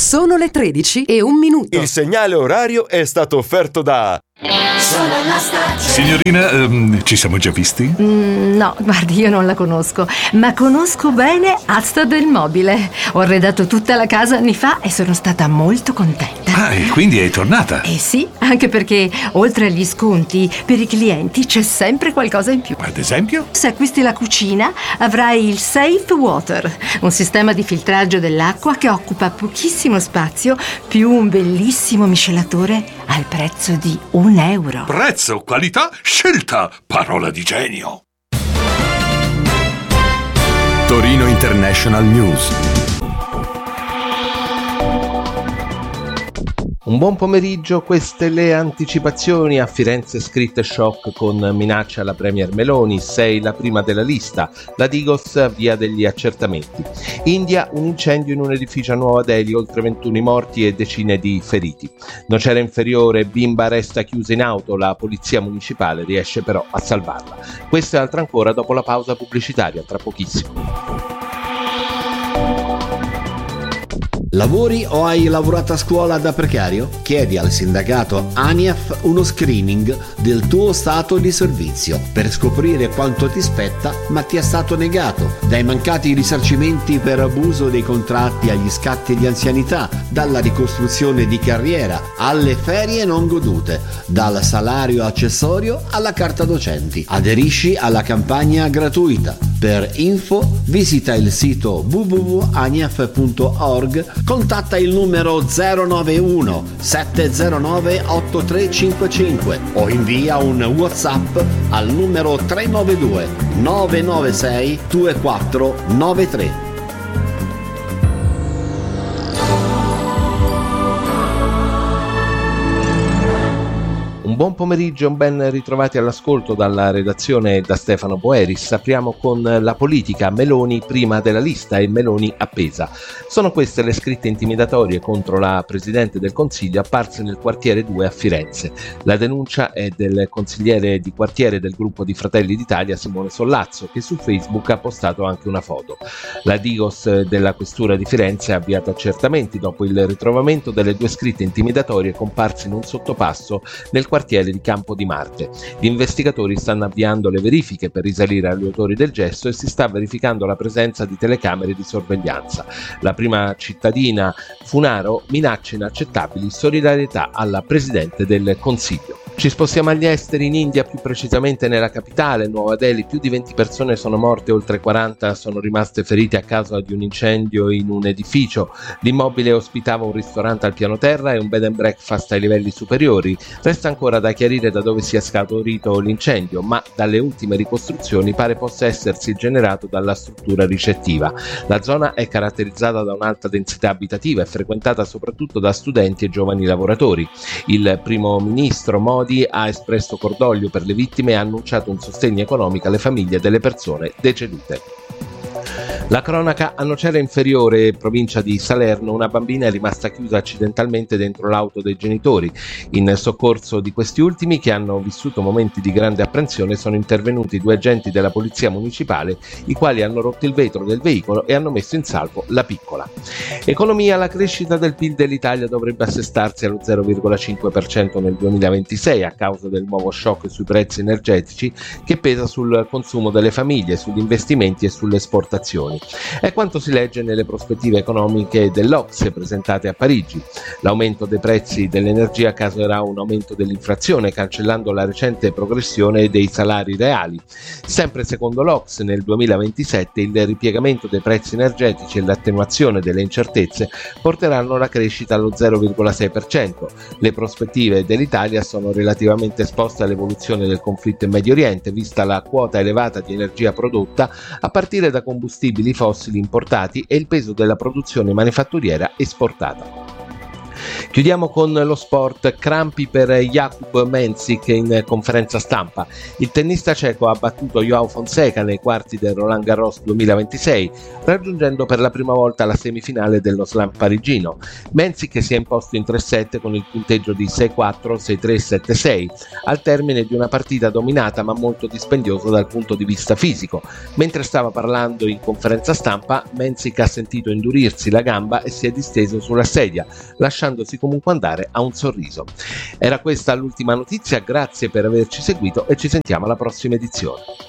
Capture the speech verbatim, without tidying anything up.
Sono le tredici e un minuto. Il segnale orario è stato offerto da... Sono la stagione. Signorina, um, ci siamo già visti? Mm, no, guardi, io non la conosco, ma conosco bene Asta del Mobile. Ho arredato tutta la casa anni fa e sono stata molto contenta. Ah, e quindi è tornata? Eh sì, anche perché oltre agli sconti, per i clienti c'è sempre qualcosa in più. Ad esempio? Se acquisti la cucina, avrai il Safe Water, un sistema di filtraggio dell'acqua che occupa pochissimo spazio, più un bellissimo miscelatore al prezzo di un euro. Prezzo, qualità, scelta, parola di genio. Torino International News. Un buon pomeriggio, queste le anticipazioni. A Firenze scritte shock con minaccia alla premier Meloni, sei la prima della lista, la Digos via degli accertamenti. India, un incendio in un edificio a Nuova Delhi, oltre ventuno i morti e decine di feriti. Nocera Inferiore, bimba resta chiusa in auto, la polizia municipale riesce però a salvarla. Questo e altro ancora dopo la pausa pubblicitaria, tra pochissimo. Lavori o hai lavorato a scuola da precario? Chiedi al sindacato ANIAF uno screening del tuo stato di servizio per scoprire quanto ti spetta ma ti è stato negato, dai mancati risarcimenti per abuso dei contratti agli scatti di anzianità, dalla ricostruzione di carriera alle ferie non godute, dal salario accessorio alla carta docenti. Aderisci alla campagna gratuita. Per info visita il sito w w w punto aniaf punto org, contatta il numero zero nove uno sette zero nove otto tre cinque cinque o invia un WhatsApp al numero tre nove due nove nove sei due quattro nove tre. Un buon pomeriggio, ben ritrovati all'ascolto dalla redazione e da Stefano Boeris. Apriamo con la politica. Meloni prima della lista e Meloni appesa. Sono queste le scritte intimidatorie contro la Presidente del Consiglio apparse nel quartiere due a Firenze. La denuncia è del consigliere di quartiere del gruppo di Fratelli d'Italia Simone Sollazzo, che su Facebook ha postato anche una foto. La Digos della Questura di Firenze ha avviato accertamenti dopo il ritrovamento delle due scritte intimidatorie comparse in un sottopasso nel quartiere di Campo di Marte. Gli investigatori stanno avviando le verifiche per risalire agli autori del gesto e si sta verificando la presenza di telecamere di sorveglianza. La prima cittadina Funaro minacce inaccettabili, solidarietà alla Presidente del Consiglio. Ci spostiamo agli esteri, in India, più precisamente nella capitale, Nuova Delhi. Più di venti persone sono morte, oltre quaranta sono rimaste ferite a causa di un incendio in un edificio. L'immobile ospitava un ristorante al piano terra e un bed and breakfast ai livelli superiori. Resta ancora da chiarire da dove sia scaturito l'incendio, ma dalle ultime ricostruzioni pare possa essersi generato dalla struttura ricettiva. La zona è caratterizzata da un'alta densità abitativa e frequentata soprattutto da studenti e giovani lavoratori. Il primo ministro Modi ha espresso cordoglio per le vittime e ha annunciato un sostegno economico alle famiglie delle persone decedute. La cronaca a Nocera Inferiore, provincia di Salerno, una bambina è rimasta chiusa accidentalmente dentro l'auto dei genitori. In soccorso di questi ultimi, che hanno vissuto momenti di grande apprensione, sono intervenuti due agenti della polizia municipale, i quali hanno rotto il vetro del veicolo e hanno messo in salvo la piccola. Economia. La crescita del P I L dell'Italia dovrebbe assestarsi allo zero virgola cinque per cento nel duemilaventisei a causa del nuovo shock sui prezzi energetici che pesa sul consumo delle famiglie, sugli investimenti e sulle esportazioni. È quanto si legge nelle prospettive economiche dell'O C S E presentate a Parigi. L'aumento dei prezzi dell'energia causerà un aumento dell'inflazione, cancellando la recente progressione dei salari reali. Sempre secondo l'O C S E, nel duemilaventisette il ripiegamento dei prezzi energetici e l'attenuazione delle incertezze porteranno la crescita allo zero virgola sei per cento. Le prospettive dell'Italia sono relativamente esposte all'evoluzione del conflitto in Medio Oriente, vista la quota elevata di energia prodotta a partire da combustibili fossili importati e il peso della produzione manifatturiera esportata. Chiudiamo con lo sport, crampi per Jakub Mensik in conferenza stampa. Il tennista ceco ha battuto Joao Fonseca nei quarti del Roland Garros duemilaventisei, raggiungendo per la prima volta la semifinale dello slam parigino. Mensik si è imposto in tre set con il punteggio di sei quattro, sei tre, sette sei, al termine di una partita dominata ma molto dispendiosa dal punto di vista fisico. Mentre stava parlando in conferenza stampa, Mensik ha sentito indurirsi la gamba e si è disteso sulla sedia, lasciandosi comunque andare a un sorriso. Era questa l'ultima notizia, grazie per averci seguito e ci sentiamo alla prossima edizione.